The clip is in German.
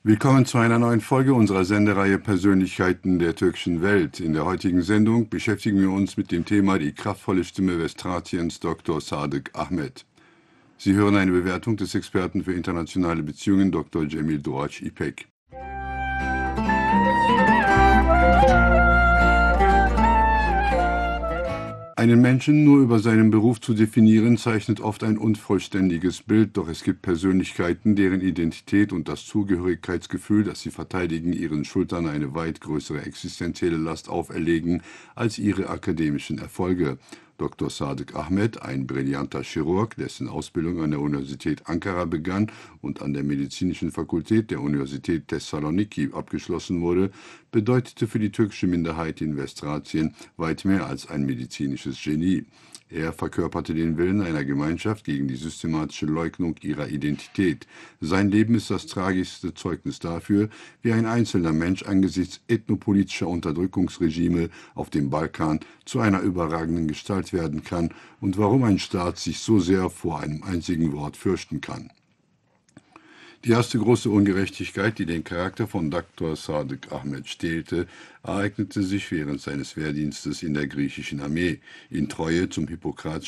Willkommen zu einer neuen Folge unserer Sendereihe Persönlichkeiten der türkischen Welt. In der heutigen Sendung beschäftigen wir uns mit dem Thema die kraftvolle Stimme Westthraciens Dr. Sadık Ahmet. Sie hören eine Bewertung des Experten für internationale Beziehungen Dr. Cemil Doğaç İpek. Einen Menschen nur über seinen Beruf zu definieren, zeichnet oft ein unvollständiges Bild, doch es gibt Persönlichkeiten, deren Identität und das Zugehörigkeitsgefühl, das sie verteidigen, ihren Schultern eine weit größere existenzielle Last auferlegen als ihre akademischen Erfolge. Dr. Sadık Ahmet, ein brillanter Chirurg, dessen Ausbildung an der Universität Ankara begann und an der Medizinischen Fakultät der Universität Thessaloniki abgeschlossen wurde, bedeutete für die türkische Minderheit in Westthracien weit mehr als ein medizinisches Genie. Er verkörperte den Willen einer Gemeinschaft gegen die systematische Leugnung ihrer Identität. Sein Leben ist das tragischste Zeugnis dafür, wie ein einzelner Mensch angesichts ethnopolitischer Unterdrückungsregime auf dem Balkan zu einer überragenden Gestalt werden kann und warum ein Staat sich so sehr vor einem einzigen Wort fürchten kann. Die erste große Ungerechtigkeit, die den Charakter von Dr. Sadık Ahmet stählte, ereignete sich während seines Wehrdienstes in der griechischen Armee. In Treue zum Hippokratischen